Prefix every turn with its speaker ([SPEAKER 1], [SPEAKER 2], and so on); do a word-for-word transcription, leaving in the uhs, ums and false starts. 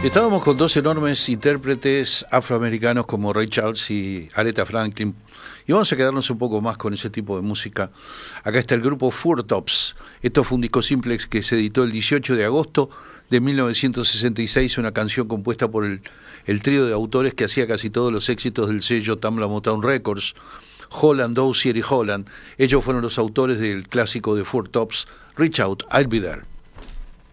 [SPEAKER 1] Estábamos con dos enormes intérpretes afroamericanos como Ray Charles y Aretha Franklin, y vamos a quedarnos un poco más con ese tipo de música. Acá está el grupo Four Tops. Esto fue un disco simplex que se editó el dieciocho de agosto de mil novecientos sesenta y seis, una canción compuesta por el, el trío de autores que hacía casi todos los éxitos del sello Tamla Motown Records, Holland, Dozier y Holland. Ellos fueron los autores del clásico de Four Tops, Reach Out, I'll Be There.